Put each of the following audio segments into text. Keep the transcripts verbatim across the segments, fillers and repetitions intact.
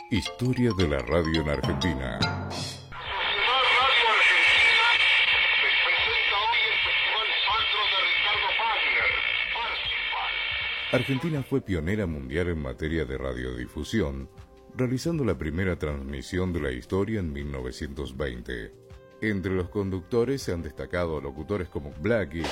Historia de la radio en Argentina. Argentina fue pionera mundial en materia de radiodifusión, realizando la primera transmisión de la historia en mil novecientos veinte. Entre los conductores se han destacado locutores como Blackie.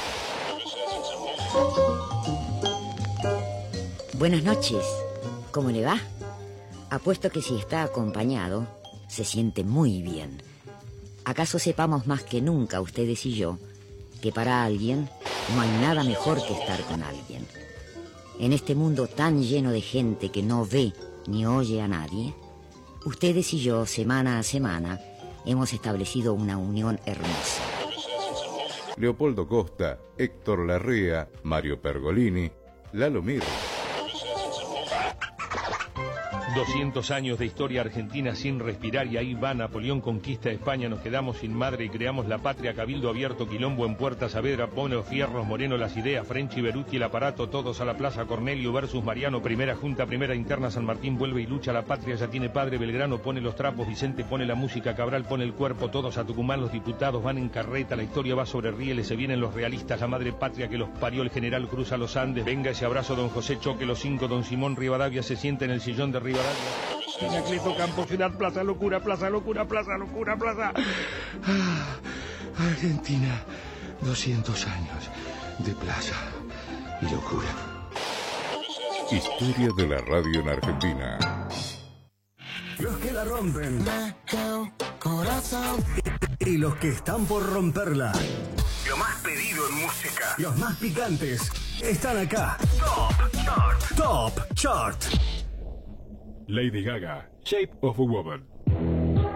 Buenas noches, ¿cómo le va? Apuesto que si está acompañado, se siente muy bien. ¿Acaso sepamos más que nunca, ustedes y yo, que para alguien no hay nada mejor que estar con alguien? En este mundo tan lleno de gente que no ve ni oye a nadie, ustedes y yo, semana a semana, hemos establecido una unión hermosa. Leopoldo Costa, Héctor Larrea, Mario Pergolini, Lalo Mir. doscientos años de historia argentina sin respirar y ahí va Napoleón conquista España, nos quedamos sin madre y creamos la patria, cabildo abierto, quilombo en Puerta Saavedra, pone los fierros, Moreno las ideas, French y Beruti el aparato, todos a la plaza, Cornelio versus Mariano, primera junta, primera interna, San Martín vuelve y lucha, la patria ya tiene padre, Belgrano pone los trapos, Vicente pone la música, Cabral pone el cuerpo, todos a Tucumán, los diputados van en carreta, la historia va sobre rieles, se vienen los realistas, la madre patria que los parió, el general cruza los Andes, venga ese abrazo, don José Choque, los cinco, don Simón Rivadavia se sienta en el sillón de Rivadavia. Anacleto, Campo, Ciudad, Plaza, Locura, Plaza, Locura, Plaza, Locura, Plaza. Ah, Argentina, doscientos años de plaza y locura. Historia de la radio en Argentina. Los que la rompen. Y los que están por romperla. Lo más pedido en música. Los más picantes están acá. Top Chart. Top Chart. Lady Gaga, Shape of a Woman.